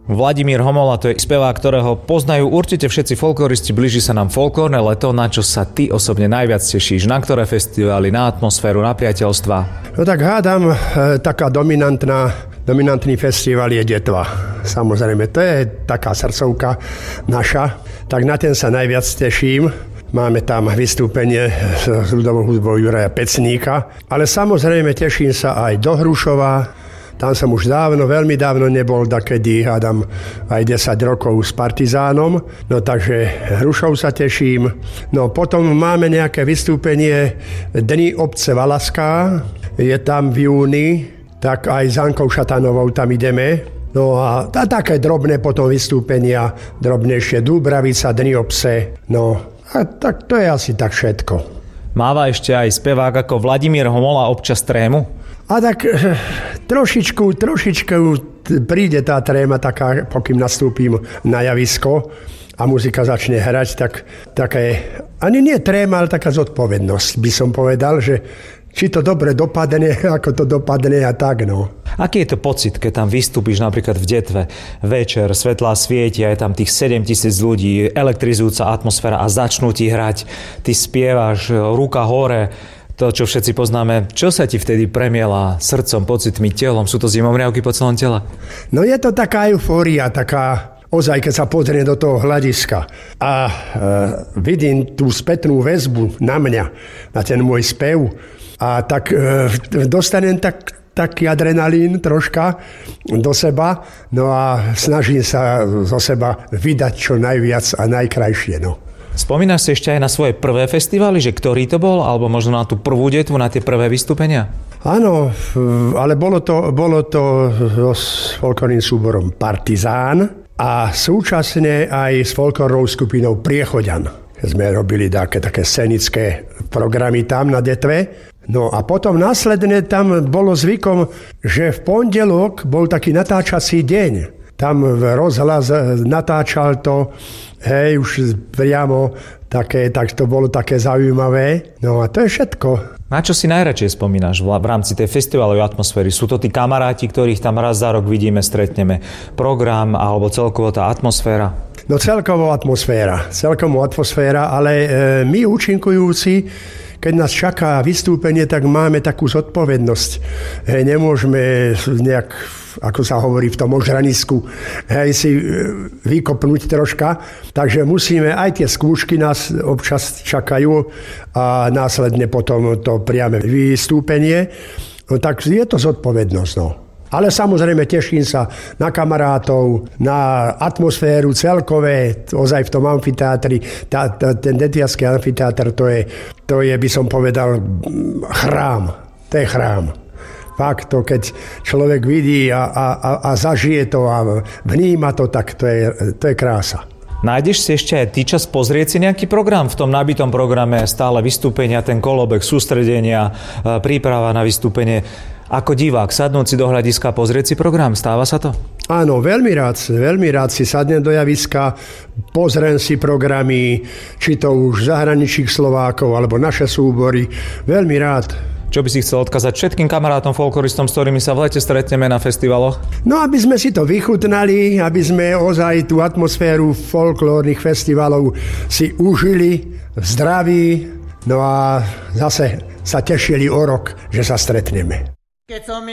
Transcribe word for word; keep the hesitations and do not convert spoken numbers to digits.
Vladimír Homola, to je spevák, ktorého poznajú určite všetci folkloristi. Blíži sa nám folklórne leto. Na čo sa ty osobne najviac tešíš? Na ktoré festivály, na atmosféru, na priateľstva? No tak hádam, e, taká dominantná, dominantný festival je Detva. Samozrejme, to je taká srdcovka naša. Tak na ten sa najviac teším. Máme tam vystúpenie s ľudovou hudbou Juraja Pecníka. Ale samozrejme teším sa aj do Hrušova. Tam som už dávno, veľmi dávno nebol, dakedy hádam aj desať rokov s Partizánom. No takže Hrušov sa teším. No potom máme nejaké vystúpenie Dni obce Valaská. Je tam v júni, tak aj s Ankou Šatanovou tam ideme. No a, a také drobné potom vystúpenia, drobnejšie Dúbravica, Dni obce. No a tak to je asi tak všetko. Máva ešte aj spevák ako Vladimír Homola občas trému? A tak trošičku, trošičku príde tá tréma taká, pokým nastúpim na javisko a muzika začne hrať, tak také, ani nie tréma, ale taká zodpovednosť, by som povedal, že či to dobre dopadne, ako to dopadne a tak, no. Aký je to pocit, keď tam vystúpiš napríklad v Detve, večer, svetlá svietia, je tam tých sedem tisíc ľudí, elektrizujúca atmosféra a začnú ti hrať, ty spievaš, ruka hore, to, čo všetci poznáme. Čo sa ti vtedy premiela srdcom, pocitmi, telom? Sú to zimomriavky po celom tele? No je to taká eufória, taká ozaj, keď sa pozrie do toho hľadiska a e, vidím tú spätnú väzbu na mňa, na ten môj spev a tak e, dostanem tak, taký adrenalín troška do seba, no a snažím sa zo seba vydať čo najviac a najkrajšie, no. Spomínaš si ešte aj na svoje prvé festivály, že ktorý to bol? Alebo možno na tú prvú Detvu, na tie prvé vystúpenia? Áno, ale bolo to, bolo to s folklórnym súborom Partizán a súčasne aj s folklórnou skupinou Priechoďan. Sme robili také, také scenické programy tam na Detve. No a potom následne tam bolo zvykom, že v pondelok bol taký natáčací deň. Tam rozhlas natáčal to, hej, už priamo také, tak to bolo také zaujímavé. No a to je všetko. Na čo si najradšej spomínaš v rámci tej festivalovej atmosféry? Sú to tí kamaráti, ktorých tam raz za rok vidíme, stretneme? Program alebo celkovo tá atmosféra? No celkovo atmosféra. Celkovo atmosféra, ale e, my účinkujúci, keď nás čaká vystúpenie, tak máme takú zodpovednosť. Hej, nemôžeme nejak, ako sa hovorí v tom ožranisku, hej, si vykopnúť troška. Takže musíme, aj tie skúšky nás občas čakajú a následne potom to priame vystúpenie. No tak je to zodpovednosť, no. Ale samozrejme teším sa na kamarátov, na atmosféru celkové, ozaj v tom amfiteátri, tá, tá, ten Detviansky amfiteátr, to je, to je, by som povedal, chrám. To je chrám. Fakt, to keď človek vidí a, a, a, a zažije to a vníma to, tak to je, to je krása. Nájdeš si ešte aj ty čas pozrieť si nejaký program? V tom nabitom programe stále vystúpenia, ten kolobek, sústredenia, príprava na vystúpenie. Ako divák, sadnúť si do hľadiska, pozrieť si program, stáva sa to? Áno, veľmi rád, veľmi rád si sadnem do javiska, pozriem si programy, či to už zahraničných Slovákov, alebo naše súbory, veľmi rád. Čo by si chcel odkázať všetkým kamarátom, folkloristom, s ktorými sa v lete stretneme na festivaloch? No, aby sme si to vychutnali, aby sme ozaj tú atmosféru folklórnych festivalov si užili v zdraví, no a zase sa tešili o rok, že sa stretneme. Keď som